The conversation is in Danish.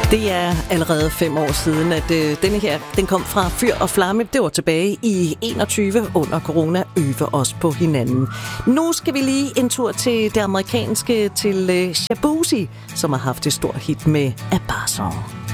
Det er allerede 5 år siden, at denne her, den kom fra Fyr og Flamme. Det var tilbage i 21 under corona, øve os på hinanden. Nu skal vi lige en tur til det amerikanske, til Shaboozey, som har haft et stort hit med A Bar Song.